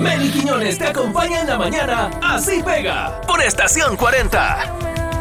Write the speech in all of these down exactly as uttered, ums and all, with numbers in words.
Meli Quiñones te acompaña en la mañana. Así pega. Por Estación cuarenta.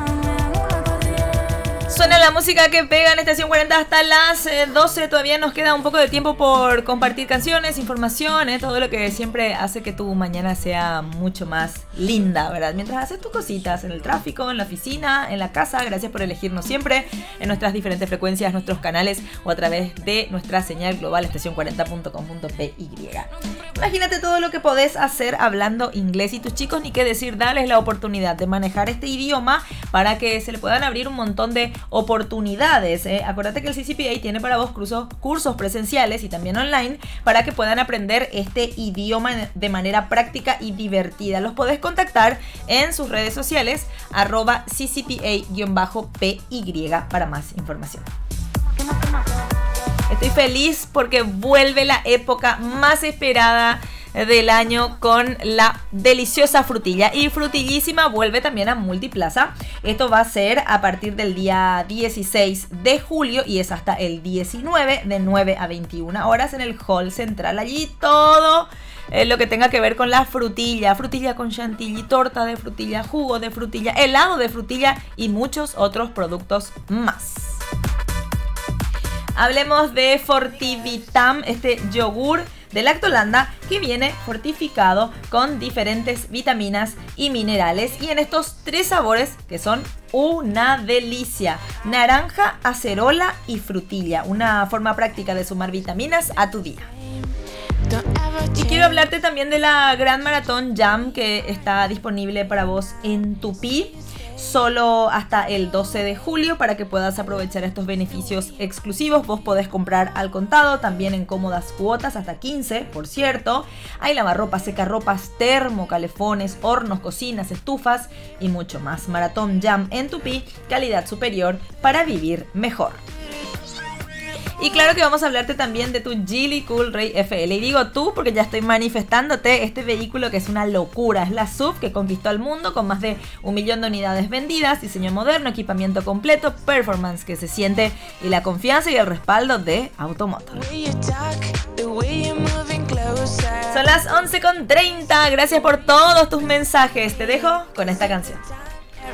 Suena la música que pega en Estación cuarenta hasta las doce. Todavía nos queda un poco de tiempo por compartir canciones, informaciones, todo lo que siempre hace que tu mañana sea mucho más linda, ¿verdad? Mientras haces tus cositas en el tráfico, en la oficina, en la casa. Gracias por elegirnos siempre en nuestras diferentes frecuencias, nuestros canales o a través de nuestra señal global estación cuarenta punto com punto p y. Imagínate todo lo que podés hacer hablando inglés, y tus chicos ni qué decir, darles la oportunidad de manejar este idioma para que se le puedan abrir un montón de oportunidades. ¿eh? Acuérdate que el C C P A tiene para vos cursos, cursos presenciales y también online para que puedan aprender este idioma de manera práctica y divertida. Los podés contactar en sus redes sociales arroba C C P A-P Y para más información. Estoy feliz porque vuelve la época más esperada del año con la deliciosa frutilla, y Frutillísima vuelve también a Multiplaza. Esto va a ser a partir del día dieciséis de julio y es hasta el diecinueve, de nueve a veintiuna horas en el hall central. Allí todo eh, lo que tenga que ver con la frutilla, frutilla con chantilly, torta de frutilla, jugo de frutilla, helado de frutilla y muchos otros productos más. Hablemos de Fortivitam, este yogur de Lactolanda que viene fortificado con diferentes vitaminas y minerales, y en estos tres sabores que son una delicia: naranja, acerola y frutilla. Una forma práctica de sumar vitaminas a tu día. Y quiero hablarte también de la Gran Maratón Jam que está disponible para vos en Tupí, solo hasta el doce de julio, para que puedas aprovechar estos beneficios exclusivos. Vos podés comprar al contado, también en cómodas cuotas, hasta quince, por cierto. Hay lavarropas, secarropas, termocalefones, hornos, cocinas, estufas y mucho más. Maratón Jam en Tupí, calidad superior para vivir mejor. Y claro que vamos a hablarte también de tu Geely Cool Ray F L. Y digo tú porque ya estoy manifestándote este vehículo que es una locura. Es la S U V que conquistó al mundo con más de un millón de unidades vendidas, diseño moderno, equipamiento completo, performance que se siente y la confianza y el respaldo de Automotor. Son las once con treinta. Gracias por todos tus mensajes. Te dejo con esta canción.